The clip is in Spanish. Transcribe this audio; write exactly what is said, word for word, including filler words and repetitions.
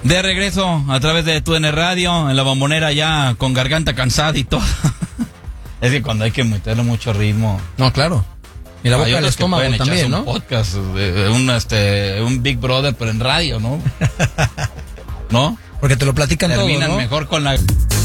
De regreso a través de Tu N Radio, en la Bombonera ya con garganta cansada y todo. Es que cuando hay que meterle mucho ritmo. No, claro. Y la boca del estómago también, ¿no? Un podcast, un, este, un Big Brother, pero en radio, ¿no? ¿No? Porque te lo platican todo, ¿no? Terminan mejor con la...